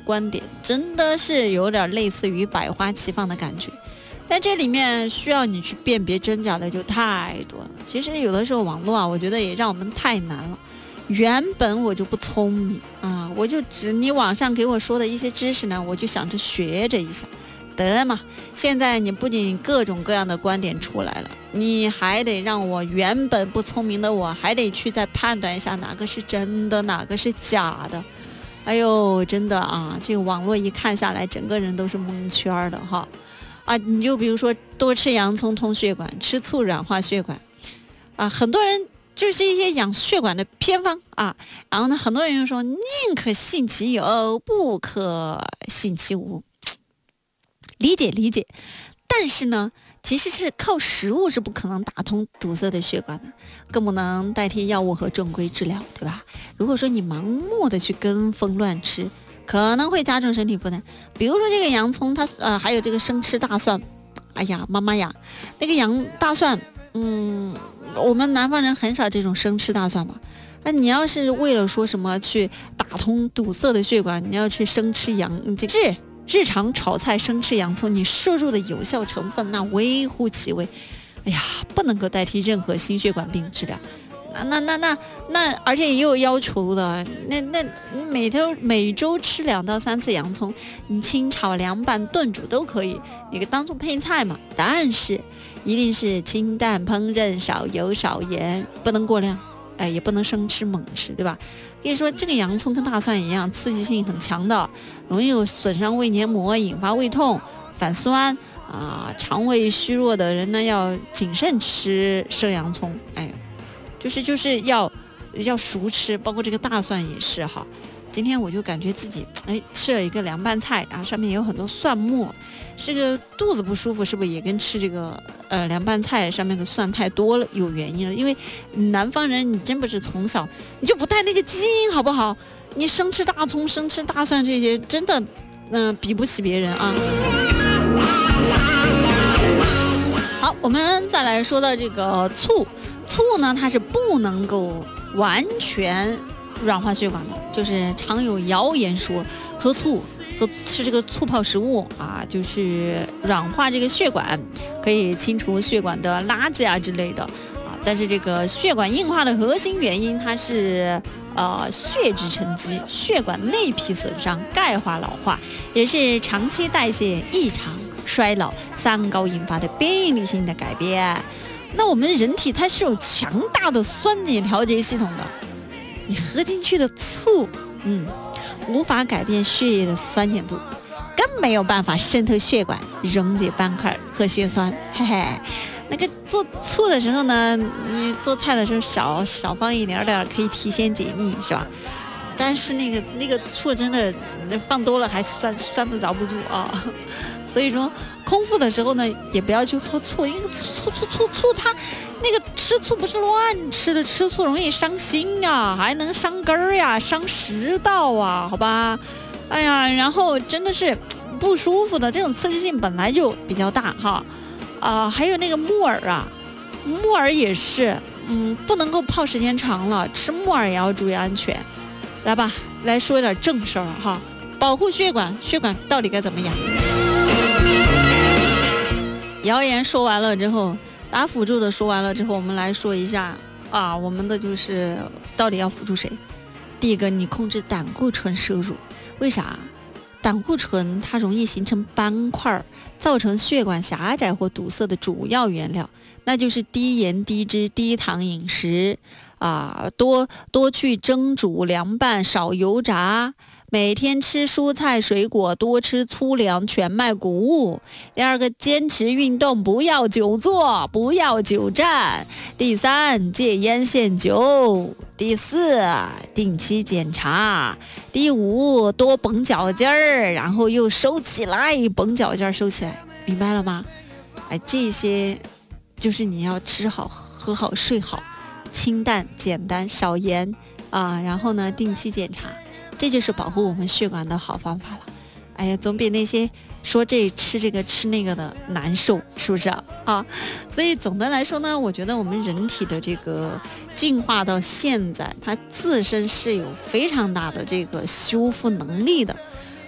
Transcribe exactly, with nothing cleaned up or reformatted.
观点真的是有点类似于百花齐放的感觉，但这里面需要你去辨别真假的就太多了。其实有的时候网络啊，我觉得也让我们太难了。原本我就不聪明啊，我就只你网上给我说的一些知识呢，我就想着学着一下。得嘛，现在你不仅各种各样的观点出来了，你还得让我原本不聪明的我还得去再判断一下哪个是真的哪个是假的。哎呦，真的啊，这个网络一看下来整个人都是蒙圈的哈。啊，你就比如说多吃洋葱通血管，吃醋软化血管啊，很多人就是一些养血管的偏方啊，然后呢很多人就说宁可信其有不可信其无，理解理解，但是呢，其实是靠食物是不可能打通堵塞的血管的，更不能代替药物和正规治疗，对吧？如果说你盲目的去跟风乱吃，可能会加重身体负担。比如说这个洋葱，它呃还有这个生吃大蒜，哎呀妈妈呀，那个洋大蒜，嗯，我们南方人很少这种生吃大蒜吧？那你要是为了说什么去打通堵塞的血管，你要去生吃洋这是。日常炒菜生吃洋葱，你摄入的有效成分那微乎其微，哎呀，不能够代替任何心血管病治疗。那那那那那，而且也有要求的。那那你每周每周吃两到三次洋葱，你清炒、凉拌、炖煮都可以，你给当做配菜嘛。但是一定是清淡烹饪，少油少盐，不能过量，哎，也不能生吃猛吃，对吧？跟你说，这个洋葱跟大蒜一样，刺激性很强的，容易有损伤胃黏膜，引发胃痛、反酸啊。肠胃虚弱的人呢，要谨慎吃生洋葱。哎，就是就是要要熟吃，包括这个大蒜也是哈。今天我就感觉自己哎吃了一个凉拌菜啊，上面有很多蒜末，这个肚子不舒服，是不是也跟吃这个呃凉拌菜上面的蒜太多了有原因了？因为南方人你真不是从小你就不带那个基因好不好？你生吃大葱、生吃大蒜这些，真的嗯、呃、比不起别人啊。好，我们再来说到这个醋，醋呢它是不能够完全软化血管的，就是常有谣言说喝醋和吃这个醋泡食物啊，就是软化这个血管，可以清除血管的垃圾啊之类的啊。但是这个血管硬化的核心原因，它是呃血脂沉积、血管内皮损伤、钙化老化，也是长期代谢异常、衰老三高引发的病理性的改变。那我们人体它是有强大的酸碱调节系统的。你喝进去的醋，嗯，无法改变血液的酸碱度，更没有办法渗透血管，溶解斑块和血栓。嘿嘿，那个做醋的时候呢，你做菜的时候少少放一点点，可以提鲜解腻，是吧？但是那个那个醋真的放多了还酸酸的遭不住啊。所以说空腹的时候呢，也不要去喝醋，因为醋醋醋醋它那个吃醋不是乱吃的，吃醋容易伤心呀，还能伤根儿呀，伤食道啊，好吧？哎呀，然后真的是不舒服的，这种刺激性本来就比较大哈。啊、呃，还有那个木耳啊，木耳也是，嗯，不能够泡时间长了，吃木耳也要注意安全。来吧，来说一点正事儿哈，保护血管，血管到底该怎么养？谣言说完了之后，打辅助的说完了之后，我们来说一下啊，我们的就是到底要辅助谁？第一个，你控制胆固醇摄入，为啥？胆固醇它容易形成斑块，造成血管狭窄或堵塞的主要原料，那就是低盐、低脂、低糖饮食啊，多多去蒸煮、凉拌，少油炸。每天吃蔬菜水果，多吃粗粮全麦谷物。第二个，坚持运动，不要久坐，不要久站。第三，戒烟限酒。第四，定期检查。第五，多绷脚尖儿，然后又收起来，绷脚尖儿收起来，明白了吗？哎，这些就是你要吃好、喝好、睡好，清淡、简单、少盐啊，然后呢，定期检查。这就是保护我们血管的好方法了。哎呀，总比那些说这吃这个吃那个的难受，是不是啊？啊，所以总的来说呢，我觉得我们人体的这个进化到现在，它自身是有非常大的这个修复能力的。